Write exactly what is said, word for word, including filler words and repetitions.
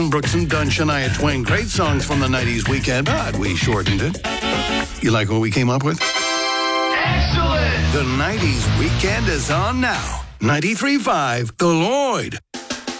Brooks and Dunn, Shania Twain. Great songs from the nineties weekend, but we shortened it. You like what we came up with? Excellent! The nineties weekend is on now. ninety-three point five The Lloyd.